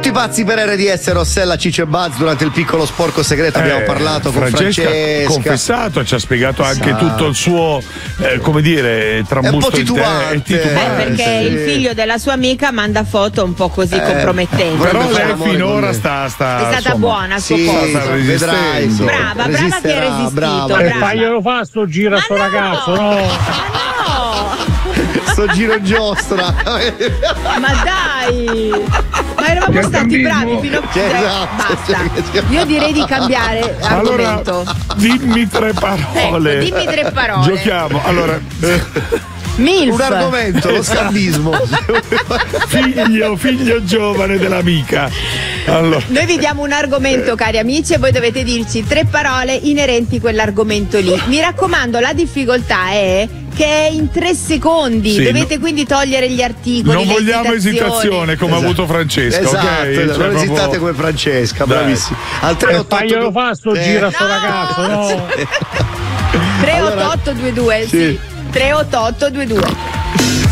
Tutti pazzi per RDS, Rossella, Ciccio e Buzz. Durante il piccolo sporco segreto abbiamo parlato con Francesca. Ha confessato, ci ha spiegato anche tutto il suo, come dire, trambusto titubante. Perché il figlio della sua amica manda foto un po' così compromettenti. Però lei finora è stata buona al suo posto. Vedrai. Brava che ha resistito. Brava. E faglielo fa sto giro a sto ragazzo, no? Sto giro giostra. Ma dai! Ma eravamo stati bravi fino a basta. Io direi di cambiare argomento. Allora, dimmi 3 parole. Ecco, dimmi 3 parole. Giochiamo. Allora, MILF. Un argomento, lo scambismo. figlio giovane dell'amica. Allora. Noi vi diamo un argomento, cari amici, e voi dovete dirci 3 parole inerenti a quell'argomento lì. Mi raccomando, la difficoltà è che è in 3 secondi. Sì, dovete quindi togliere gli articoli. Non vogliamo esitazione come ha avuto Francesca. Esatto, Okay? non Cioè, esitate come Francesca, Dai. bravissimi. Al 388 faglielo fa sto giro a sto ragazzo, no? 38822, sì. 38822.